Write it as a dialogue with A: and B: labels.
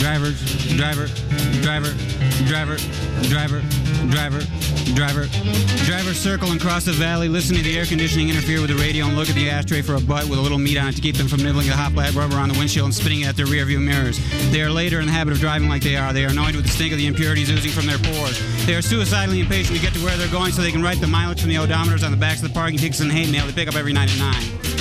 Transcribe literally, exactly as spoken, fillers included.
A: drivers, driver, driver, driver, driver, driver, driver, driver, circle and cross the valley, listen to the air conditioning interfere with the radio, and look at the ashtray for a butt with a little meat on it to keep them from nibbling the hot black rubber on the windshield and spitting it at their rearview mirrors. They are later in the habit of driving like they are. They are annoyed with the stink of the impurities oozing from their pores. They are suicidally impatient to get to where they're going so they can write the mileage from the odometers on the backs of the parking tickets and hate mail they pick up every night at nine.